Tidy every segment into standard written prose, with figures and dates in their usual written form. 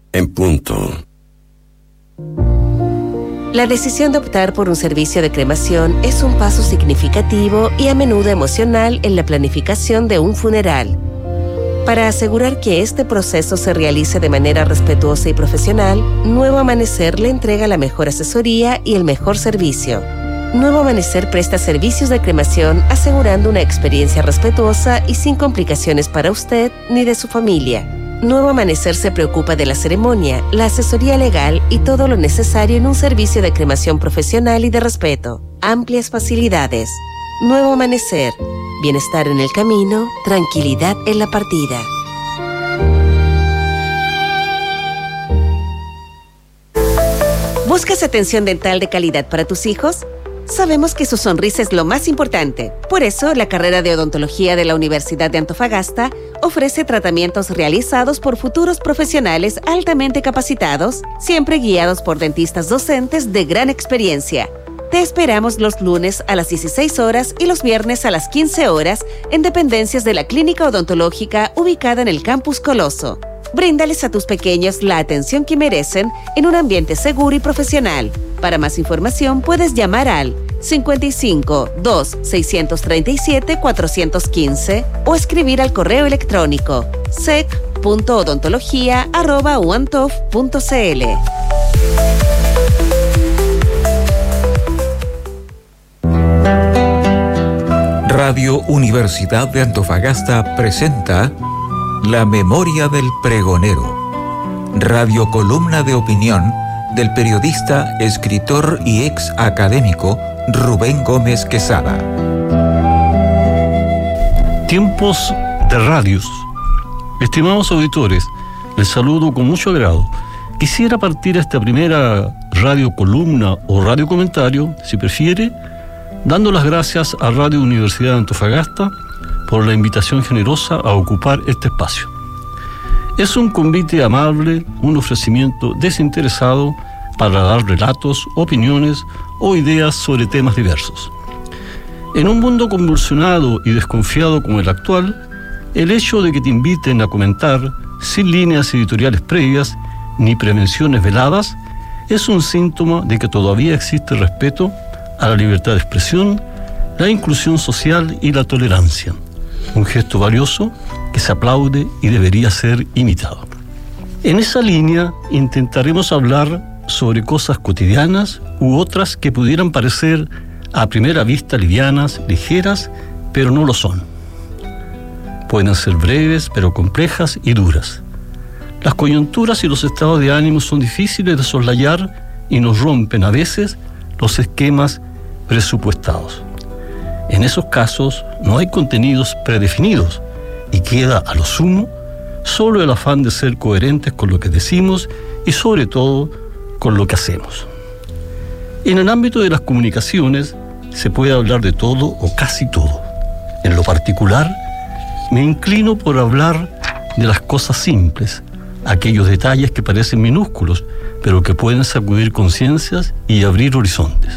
en punto. La decisión de optar por un servicio de cremación es un paso significativo y a menudo emocional en la planificación de un funeral. Para asegurar que este proceso se realice de manera respetuosa y profesional, Nuevo Amanecer le entrega la mejor asesoría y el mejor servicio. Nuevo Amanecer presta servicios de cremación asegurando una experiencia respetuosa y sin complicaciones para usted ni de su familia. Nuevo Amanecer se preocupa de la ceremonia, la asesoría legal y todo lo necesario en un servicio de cremación profesional y de respeto. Amplias facilidades. Nuevo Amanecer. Bienestar en el camino, tranquilidad en la partida. ¿Buscas atención dental de calidad para tus hijos? Sabemos que su sonrisa es lo más importante. Por eso, la carrera de odontología de la Universidad de Antofagasta ofrece tratamientos realizados por futuros profesionales altamente capacitados, siempre guiados por dentistas docentes de gran experiencia. Te esperamos los lunes a las 16 horas y los viernes a las 15 horas en dependencias de la Clínica Odontológica ubicada en el Campus Coloso. Bríndales a tus pequeños la atención que merecen en un ambiente seguro y profesional. Para más información puedes llamar al 55 2 637 415 o escribir al correo electrónico sec.odontología@uantof.cl. Radio Universidad de Antofagasta presenta La Memoria del Pregonero, radiocolumna de opinión del periodista, escritor y ex académico Rubén Gómez Quesada. Tiempos de radios. Estimados auditores, les saludo con mucho agrado. Quisiera partir esta primera radiocolumna o radiocomentario, si prefiere, dando las gracias a Radio Universidad de Antofagasta por la invitación generosa a ocupar este espacio. Es un convite amable, un ofrecimiento desinteresado para dar relatos, opiniones o ideas sobre temas diversos. En un mundo convulsionado y desconfiado como el actual, el hecho de que te inviten a comentar sin líneas editoriales previas ni prevenciones veladas es un síntoma de que todavía existe respeto a la libertad de expresión, la inclusión social y la tolerancia. Un gesto valioso que se aplaude y debería ser imitado. En esa línea intentaremos hablar sobre cosas cotidianas u otras que pudieran parecer a primera vista livianas, ligeras, pero no lo son. Pueden ser breves, pero complejas y duras. Las coyunturas y los estados de ánimo son difíciles de soslayar y nos rompen a veces los esquemas presupuestados. En esos casos no hay contenidos predefinidos y queda a lo sumo solo el afán de ser coherentes con lo que decimos y sobre todo con lo que hacemos. En el ámbito de las comunicaciones se puede hablar de todo o casi todo. En lo particular, me inclino por hablar de las cosas simples, aquellos detalles que parecen minúsculos, pero que pueden sacudir conciencias y abrir horizontes.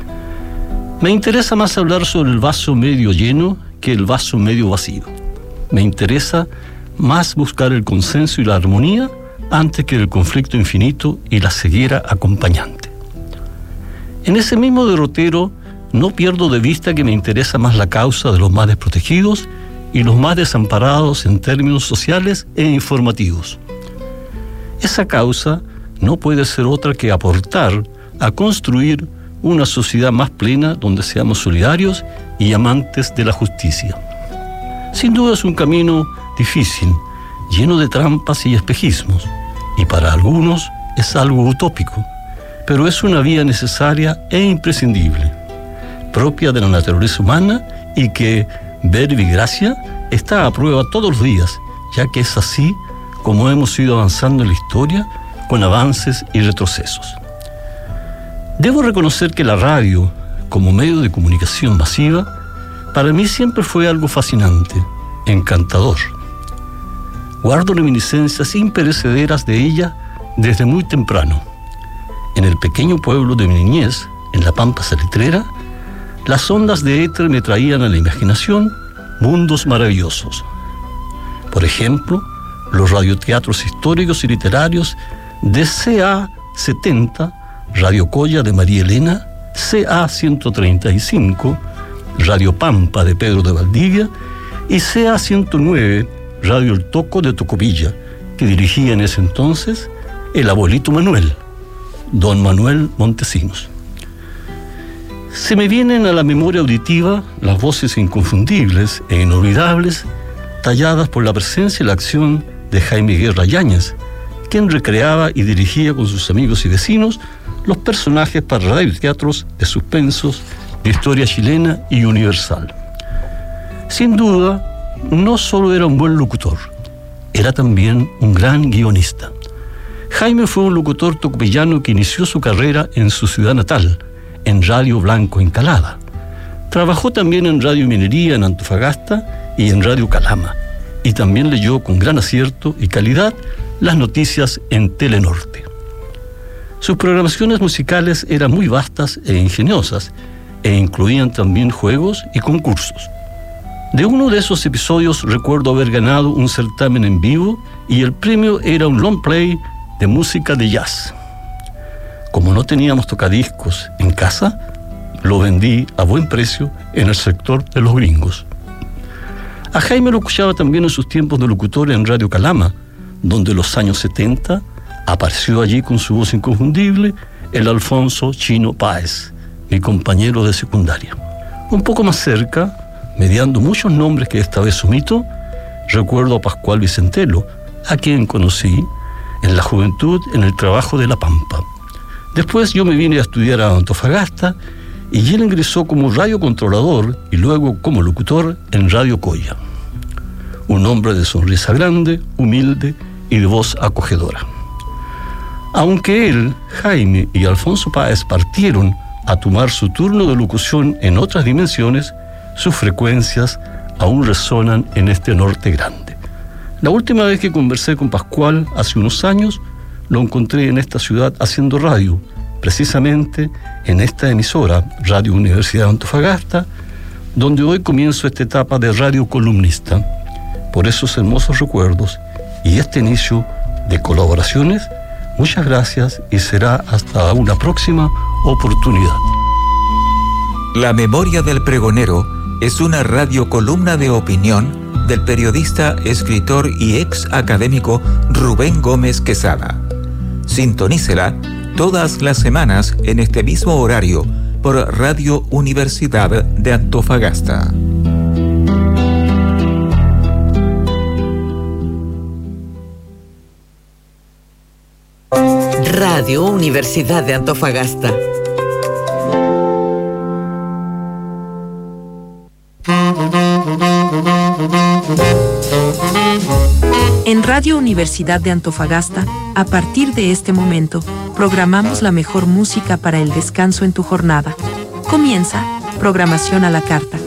Me interesa más hablar sobre el vaso medio lleno que el vaso medio vacío. Me interesa más buscar el consenso y la armonía antes que el conflicto infinito y la ceguera acompañante. En ese mismo derrotero no pierdo de vista que me interesa más la causa de los más desprotegidos y los más desamparados en términos sociales e informativos. Esa causa no puede ser otra que aportar a construir una sociedad más plena donde seamos solidarios y amantes de la justicia. Sin duda es un camino difícil, lleno de trampas y espejismos, y para algunos es algo utópico, pero es una vía necesaria e imprescindible, propia de la naturaleza humana y que, verbi gracia, está a prueba todos los días, ya que es así como hemos ido avanzando en la historia con avances y retrocesos. Debo reconocer que la radio, como medio de comunicación masiva, para mí siempre fue algo fascinante, encantador. Guardo reminiscencias imperecederas de ella desde muy temprano. En el pequeño pueblo de mi niñez, en la Pampa Salitrera, las ondas de éter me traían a la imaginación mundos maravillosos. Por ejemplo, los radioteatros históricos y literarios de CA70, Radio Colla de María Elena, CA135, Radio Pampa de Pedro de Valdivia y CA109, Radio El Toco de Tocopilla, que dirigía en ese entonces el abuelito Manuel, don Manuel Montesinos. Se me vienen a la memoria auditiva las voces inconfundibles e inolvidables talladas por la presencia y la acción de Jaime Guerra Yáñez, quien recreaba y dirigía con sus amigos y vecinos los personajes para radioteatros de suspensos, de historia chilena y universal. Sin duda, no solo era un buen locutor, era también un gran guionista. Jaime fue un locutor tocopillano que inició su carrera en su ciudad natal, en Radio Blanco Encalada. Trabajó también en Radio Minería en Antofagasta y en Radio Calama, y también leyó con gran acierto y calidad las noticias en Telenorte. Sus programaciones musicales eran muy vastas e ingeniosas, e incluían también juegos y concursos. De uno de esos episodios recuerdo haber ganado un certamen en vivo y el premio era un long play de música de jazz. Como no teníamos tocadiscos en casa, lo vendí a buen precio en el sector de los gringos. A Jaime lo escuchaba también en sus tiempos de locutor en Radio Calama, donde en los años 70 apareció allí con su voz inconfundible el Alfonso Chino Páez, mi compañero de secundaria. Un poco más cerca, mediando muchos nombres que esta vez omito, recuerdo a Pascual Vicentelo, a quien conocí en la juventud en el trabajo de La Pampa. Después yo me vine a estudiar a Antofagasta y él ingresó como radiocontrolador y luego como locutor en Radio Colla. Un hombre de sonrisa grande, humilde y de voz acogedora. Aunque él, Jaime y Alfonso Páez partieron a tomar su turno de locución en otras dimensiones, sus frecuencias aún resonan en este norte grande. La última vez que conversé con Pascual, hace unos años, lo encontré en esta ciudad haciendo radio, precisamente en esta emisora, Radio Universidad de Antofagasta, donde hoy comienzo esta etapa de radio columnista. Por esos hermosos recuerdos y este inicio de colaboraciones, muchas gracias y será hasta una próxima oportunidad. La memoria del pregonero es una radiocolumna de opinión del periodista, escritor y ex académico Rubén Gómez Quesada. Sintonícela todas las semanas en este mismo horario por Radio Universidad de Antofagasta. Radio Universidad de Antofagasta. En Radio Universidad de Antofagasta, a partir de este momento, programamos la mejor música para el descanso en tu jornada. Comienza Programación a la Carta.